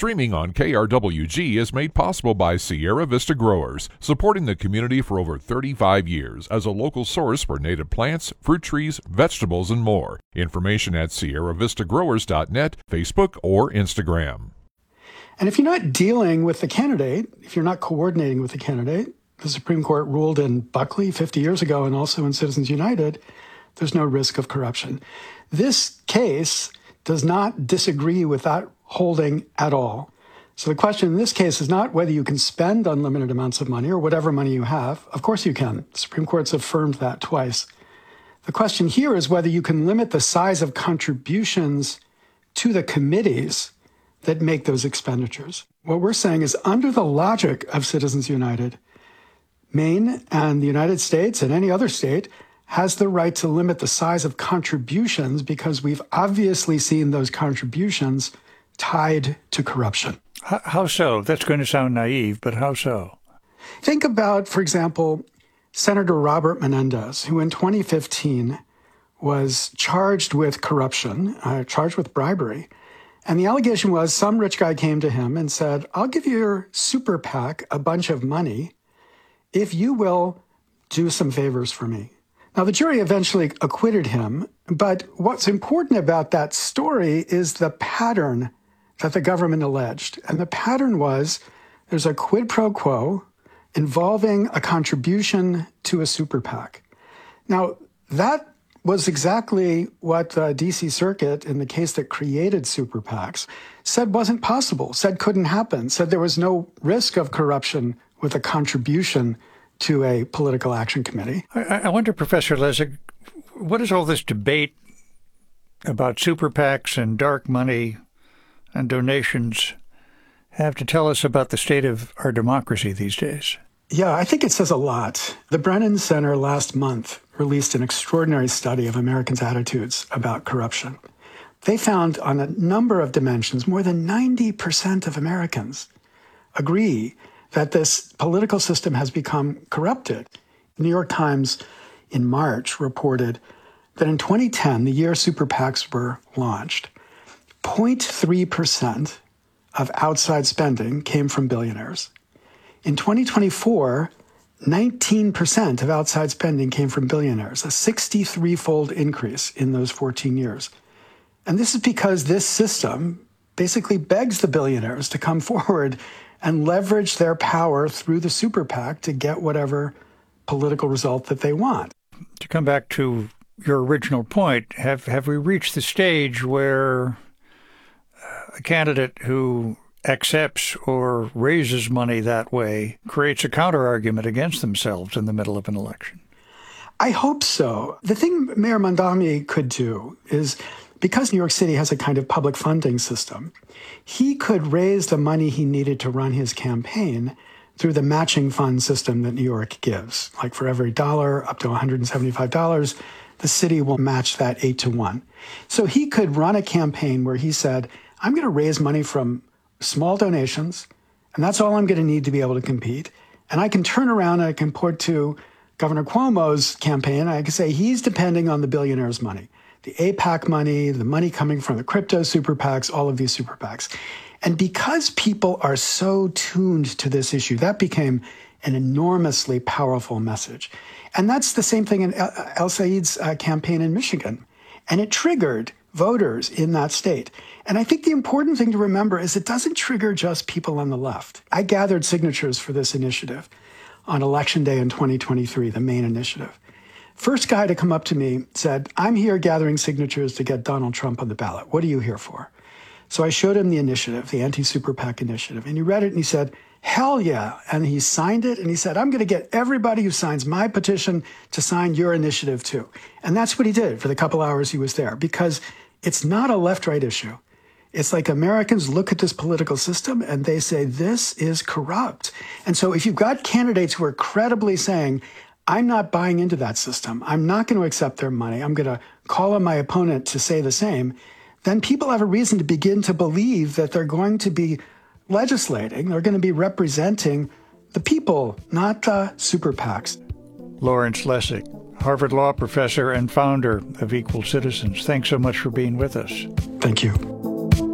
Streaming on KRWG is made possible by Sierra Vista Growers, supporting the community for over 35 years as a local source for native plants, fruit trees, vegetables, and more. Information at sierravistagrowers.net, Facebook, or Instagram. And if you're not dealing with the candidate, if you're not coordinating with the candidate, the Supreme Court ruled in Buckley 50 years ago and also in Citizens United, there's no risk of corruption. This case does not disagree with that holding at all. So the question in this case is not whether you can spend unlimited amounts of money or whatever money you have. Of course you can. The Supreme Court's affirmed that twice. The question here is whether you can limit the size of contributions to the committees that make those expenditures. What we're saying is under the logic of Citizens United, Maine and the United States and any other state has the right to limit the size of contributions because we've obviously seen those contributions tied to corruption. How so? That's going to sound naive, but how so? Think about, for example, Senator Robert Menendez, who in 2015 was charged with corruption, charged with bribery. And the allegation was some rich guy came to him and said, I'll give your super PAC a bunch of money if you will do some favors for me. Now, the jury eventually acquitted him, but what's important about that story is the pattern that the government alleged. And the pattern was there's a quid pro quo involving a contribution to a super PAC. Now, that was exactly what the D.C. Circuit, in the case that created super PACs, said wasn't possible, said couldn't happen, said there was no risk of corruption with a contribution to a political action committee. I wonder, Professor Lessig, what is all this debate about super PACs and dark money and donations have to tell us about the state of our democracy these days? Yeah, I think it says a lot. The Brennan Center last month released an extraordinary study of Americans' attitudes about corruption. They found on a number of dimensions, more than 90% of Americans agree that this political system has become corrupted. The New York Times in March reported that in 2010, the year super PACs were launched, 0.3% of outside spending came from billionaires. In 2024, 19% of outside spending came from billionaires, a 63-fold increase in those 14 years. And this is because this system basically begs the billionaires to come forward and leverage their power through the super PAC to get whatever political result that they want. To come back to your original point, have we reached the stage where a candidate who accepts or raises money that way creates a counter-argument against themselves in the middle of an election? I hope so. The thing Mayor Mamdani could do is, because New York City has a kind of public funding system, he could raise the money he needed to run his campaign through the matching fund system that New York gives. Like for every dollar up to $175, the city will match that 8-to-1. So he could run a campaign where he said, I'm going to raise money from small donations, and that's all I'm going to need to be able to compete. And I can turn around and I can put to Governor Cuomo's campaign, I can say he's depending on the billionaires' money. The AIPAC money, the money coming from the crypto super PACs, all of these super PACs. And because people are so tuned to this issue, that became an enormously powerful message. And that's the same thing in El Said's campaign in Michigan. And it triggered voters in that state. And I think the important thing to remember is it doesn't trigger just people on the left. I gathered signatures for this initiative on Election Day in 2023, the Maine initiative. First guy to come up to me said, I'm here gathering signatures to get Donald Trump on the ballot. What are you here for? So I showed him the initiative, the anti-super PAC initiative, and he read it and he said, hell yeah. And he signed it and he said, I'm going to get everybody who signs my petition to sign your initiative too. And that's what he did for the couple hours he was there, because it's not a left-right issue. It's like Americans look at this political system and they say, this is corrupt. And so if you've got candidates who are credibly saying, I'm not buying into that system, I'm not going to accept their money, I'm going to call on my opponent to say the same, then people have a reason to begin to believe that they're going to be legislating, they're going to be representing the people, not the super PACs. Lawrence Lessig, Harvard Law professor and founder of Equal Citizens. Thanks so much for being with us. Thank you.